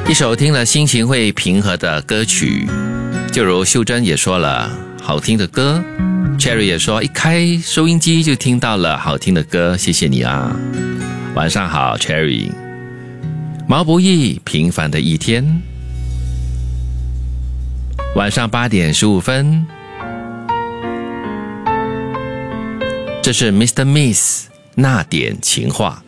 一首听了心情会平和的歌曲，就如秀珍也说了好听的歌， Cherry 也说一开收音机就听到了好听的歌，谢谢你啊。晚上好 Cherry。 毛不易平凡的一天，晚上8点15分，这是 Mr. Miss 那点情话。